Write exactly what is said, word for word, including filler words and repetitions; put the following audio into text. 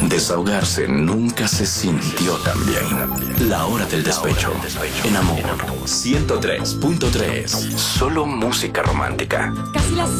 Desahogarse nunca se sintió tan bien. La hora del despecho. En Amor ciento tres punto tres. Solo música romántica. Casi las